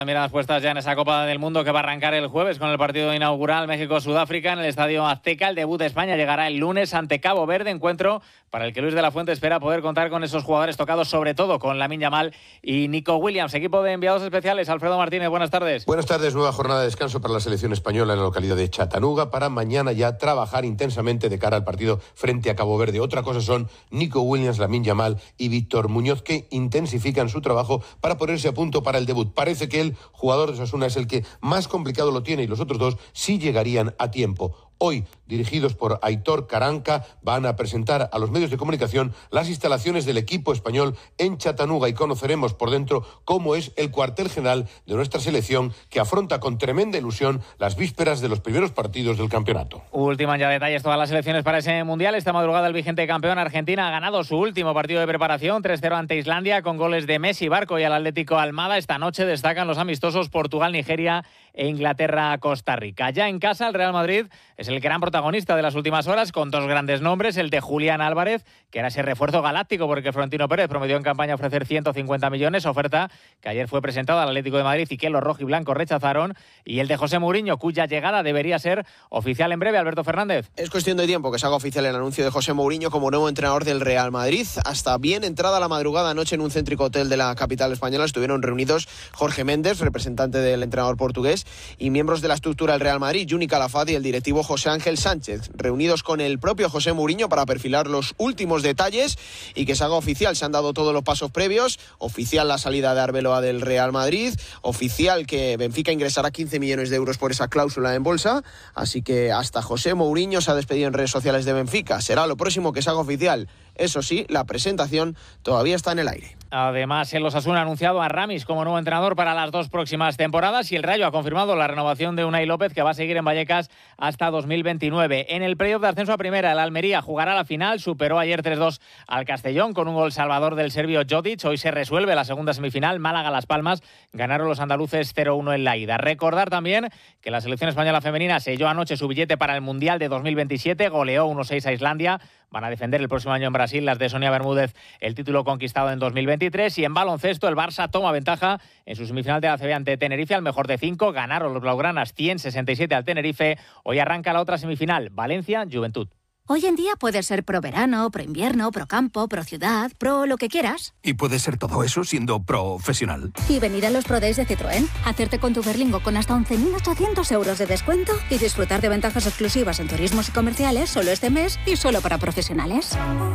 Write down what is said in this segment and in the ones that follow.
Miradas puestas ya en esa Copa del Mundo que va a arrancar el jueves con el partido inaugural México-Sudáfrica en el Estadio Azteca. El debut de España llegará el lunes ante Cabo Verde, encuentro para el que Luis de la Fuente espera poder contar con esos jugadores tocados, sobre todo con Lamine Yamal y Nico Williams. Equipo de enviados especiales, Alfredo Martínez, buenas tardes. Buenas tardes, nueva jornada de descanso para la selección española en la localidad de Chattanooga para mañana ya trabajar intensamente de cara al partido frente a Cabo Verde. Otra cosa son Nico Williams, Lamine Yamal y Víctor Muñoz, que intensifican su trabajo para ponerse a punto para el debut. Parece que el jugador de Osasuna es el que más complicado lo tiene y los otros dos sí llegarían a tiempo. Hoy, dirigidos por Aitor Caranca, van a presentar a los medios de comunicación las instalaciones del equipo español en Chattanooga y conoceremos por dentro cómo es el cuartel general de nuestra selección, que afronta con tremenda ilusión las vísperas de los primeros partidos del campeonato. Ultiman ya detalles todas las selecciones para ese Mundial. Esta madrugada el vigente campeón Argentina ha ganado su último partido de preparación, 3-0 ante Islandia, con goles de Messi, Barco y al Atlético Almada. Esta noche destacan los amistosos Portugal, Nigeria e Inglaterra, Costa Rica. Ya en casa, el Real Madrid es el gran protagonista de las últimas horas, con dos grandes nombres, el de Julián Álvarez, que era ese refuerzo galáctico porque Florentino Pérez prometió en campaña ofrecer 150 millones, oferta que ayer fue presentada al Atlético de Madrid y que los rojiblancos rechazaron, y el de José Mourinho, cuya llegada debería ser oficial en breve. Alberto Fernández. Es cuestión de tiempo que se haga oficial el anuncio de José Mourinho como nuevo entrenador del Real Madrid. Hasta bien entrada la madrugada anoche en un céntrico hotel de la capital española estuvieron reunidos Jorge Méndez, representante del entrenador portugués, y miembros de la estructura del Real Madrid, Juni Calafat y el directivo José Ángel Sánchez, reunidos con el propio José Mourinho para perfilar los últimos detalles y que se haga oficial. Se han dado todos los pasos previos, oficial la salida de Arbeloa del Real Madrid, oficial que Benfica ingresará 15 millones de euros por esa cláusula en bolsa, así que hasta José Mourinho se ha despedido en redes sociales de Benfica. Será lo próximo que se haga oficial. Eso sí, la presentación todavía está en el aire. Además, el Osasuna ha anunciado a Ramis como nuevo entrenador para las dos próximas temporadas y el Rayo ha confirmado la renovación de Unai López, que va a seguir en Vallecas hasta 2029. En el playoff de ascenso a primera, el Almería jugará la final, superó ayer 3-2 al Castellón con un gol salvador del serbio Jotic. Hoy se resuelve la segunda semifinal, Málaga-Las Palmas, ganaron los andaluces 0-1 en la ida. Recordar también que la selección española femenina selló anoche su billete para el Mundial de 2027, goleó 1-6 a Islandia. Van a defender el próximo año en Brasil las de Sonia Bermúdez el título conquistado en 2023. Y en baloncesto el Barça toma ventaja en su semifinal de la ACB ante Tenerife al mejor de 5. Ganaron los blaugranas 100-67 al Tenerife. Hoy arranca la otra semifinal, Valencia-Juventud. Hoy en día puedes ser pro verano, pro invierno, pro campo, pro ciudad, pro lo que quieras. Y puedes ser todo eso siendo profesional. Y venir a los Pro Days de Citroën, hacerte con tu Berlingo con hasta 11.800 euros de descuento y disfrutar de ventajas exclusivas en turismos y comerciales solo este mes y solo para profesionales.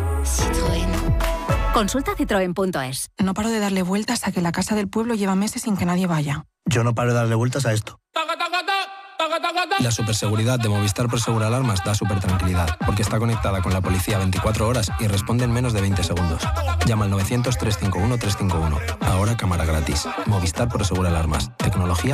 Citroën. Consulta citroen.es. No paro de darle vueltas a que la casa del pueblo lleva meses sin que nadie vaya. Yo no paro de darle vueltas a esto. La superseguridad de Movistar Prosegur Alarmas da supertranquilidad, porque está conectada con la policía 24 horas y responde en menos de 20 segundos. Llama al 900-351-351. Ahora cámara gratis. Movistar Prosegur Alarmas. Tecnología